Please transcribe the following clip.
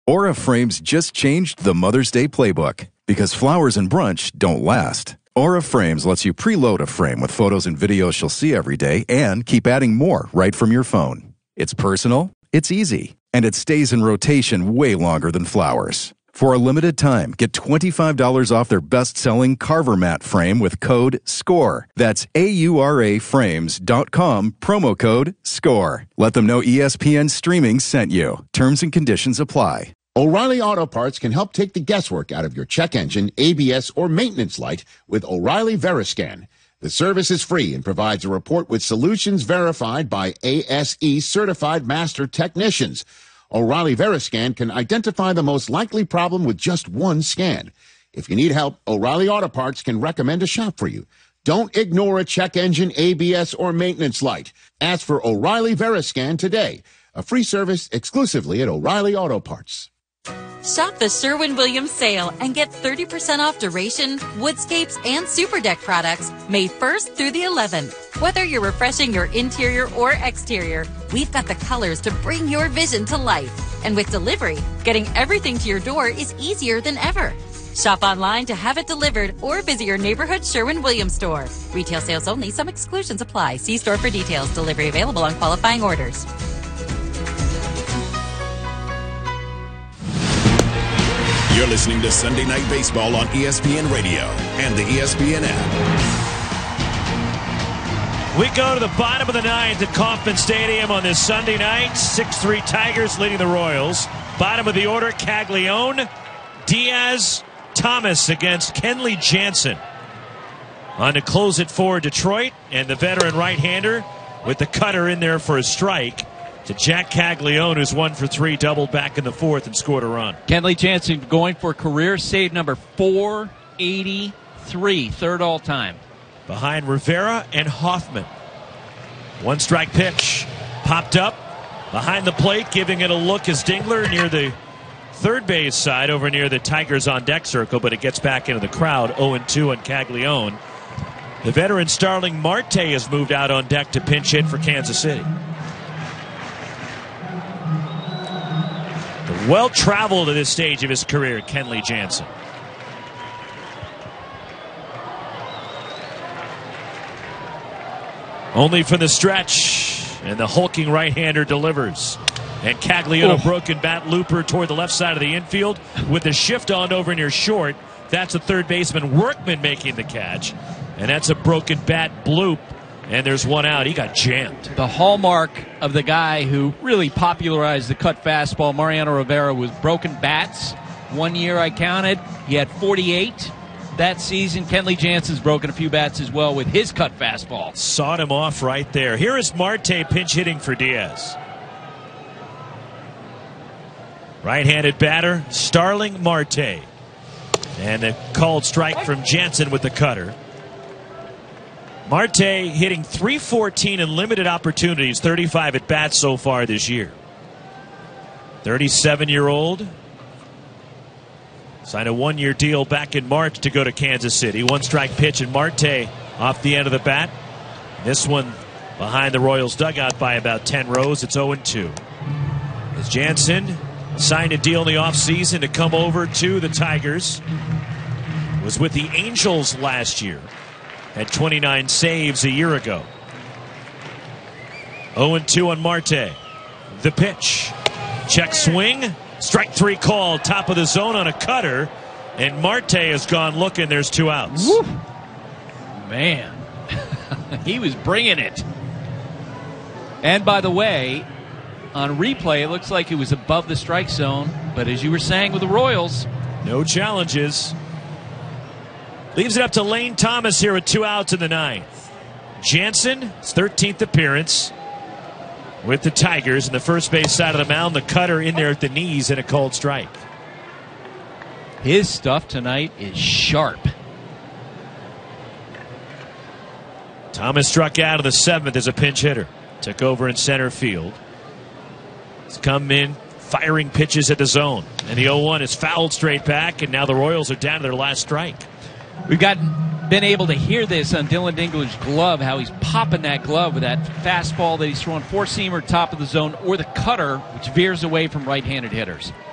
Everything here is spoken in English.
Aura Frames just changed the Mother's Day playbook because flowers and brunch don't last. Aura Frames lets you preload a frame with photos and videos she'll see every day and keep adding more right from your phone. It's personal, it's easy, and it stays in rotation way longer than flowers. For a limited time, get $25 off their best-selling Carver Mat frame with code SCORE. That's AURAFrames.com, promo code SCORE. Let them know ESPN Streaming sent you. Terms and conditions apply. O'Reilly Auto Parts can help take the guesswork out of your check engine, ABS, or maintenance light with O'Reilly Veriscan. The service is free and provides a report with solutions verified by ASE certified master technicians. O'Reilly Veriscan can identify the most likely problem with just one scan. If you need help, O'Reilly Auto Parts can recommend a shop for you. Don't ignore a check engine, ABS, or maintenance light. Ask for O'Reilly Veriscan today. A free service exclusively at O'Reilly Auto Parts. Shop the Sherwin-Williams sale and get 30% off Duration, Woodscapes, and Super Deck products May 1st through the 11th. Whether you're refreshing your interior or exterior, we've got the colors to bring your vision to life. And with delivery, getting everything to your door is easier than ever. Shop online to have it delivered or visit your neighborhood Sherwin-Williams store. Retail sales only. Some exclusions apply. See store for details. Delivery available on qualifying orders. You're listening to Sunday Night Baseball on ESPN Radio and the ESPN app. We go to the bottom of the ninth at Kauffman Stadium on this Sunday night. 6-3 Tigers leading the Royals. Bottom of the order, Caglione, Diaz, Thomas against Kenley Jansen. On to close it for Detroit, and the veteran right-hander with the cutter in there for a strike. To Jack Caglione, who's 1 for 3, doubled back in the fourth and scored a run. Kenley Jansen going for career save number 483, third all-time. Behind Rivera and Hoffman. One strike pitch. Popped up behind the plate, giving it a look is Dingler near the third base side over near the Tigers on deck circle, but it gets back into the crowd. 0-2 on Caglione. The veteran Starling Marte has moved out on deck to pinch hit for Kansas City. Well-traveled at this stage of his career, Kenley Jansen. Only from the stretch, and the hulking right-hander delivers. And Caglione, broken bat looper toward the left side of the infield with the shift on over near short. That's a third baseman Workman making the catch. And that's a broken bat bloop. And there's one out. He got jammed. The hallmark of the guy who really popularized the cut fastball, Mariano Rivera, was broken bats. 1 year I counted. He had 48 that season. Kenley Jansen's broken a few bats as well with his cut fastball. Sawed him off right there. Here is Marte pinch hitting for Diaz. Right-handed batter, Starling Marte. And a called strike from Jansen with the cutter. Marte hitting .314 in limited opportunities, 35 at bats so far this year. 37-year-old. Signed a 1-year deal back in March to go to Kansas City. One strike pitch, and Marte off the end of the bat. This one behind the Royals dugout by about 10 rows. It's 0-2. As Jansen signed a deal in the offseason to come over to the Tigers. Was with the Angels last year. Had 29 saves a year ago. 0-2 on Marte. The pitch. Check swing. Strike three called. Top of the zone on a cutter. And Marte has gone looking. There's 2 outs. Woo. Man. He was bringing it. And by the way, on replay, it looks like it was above the strike zone. But as you were saying with the Royals, no challenges. Leaves it up to Lane Thomas here with 2 outs in the ninth. Jansen, his 13th appearance with the Tigers in the first base side of the mound. The cutter in there at the knees and a called strike. His stuff tonight is sharp. Thomas struck out of the 7th as a pinch hitter. Took over in center field. He's come in firing pitches at the zone. And the 0-1 is fouled straight back, and now the Royals are down to their last strike. We've been able to hear this on Dylan Dingler's glove, how he's popping that glove with that fastball that he's throwing, four-seamer top of the zone, or the cutter, which veers away from right-handed hitters.